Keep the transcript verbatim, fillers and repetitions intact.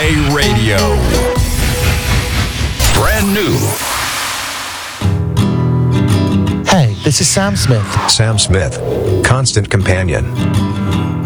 Play Radio. Brand new. Hey, this is Sam Smith. Sam Smith, constant companion.